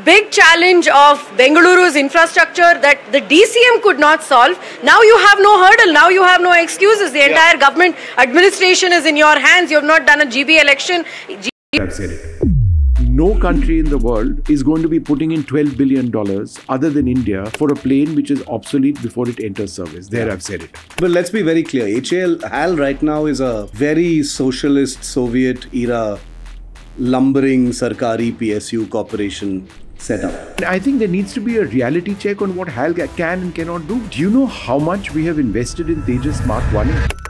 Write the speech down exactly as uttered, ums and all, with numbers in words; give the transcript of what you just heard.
big challenge of Bengaluru's infrastructure that the D C M could not solve. Now you have no hurdle. Now you have no excuses. The entire yeah. government administration is in your hands. You have not done a G B election. G I've said it. No country in the world is going to be putting in twelve billion dollars other than India for a plane which is obsolete before it enters service. There, I've said it. But let's be very clear. H A L, H A L right now is a very socialist, Soviet era, lumbering Sarkari P S U corporation setup. I think there needs to be a reality check on what H A L can and cannot do. Do you know how much we have invested in Tejas Mark one?